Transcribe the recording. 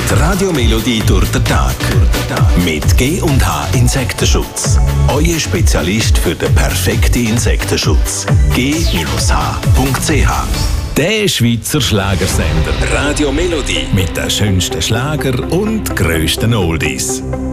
Die Radiomelodie durch den Tag. Mit G&H Insektenschutz. Euer Spezialist für den perfekten Insektenschutz. G-H.ch. Der Schweizer Schlagersender Radiomelodie. mit den schönsten Schlager und grössten Oldies.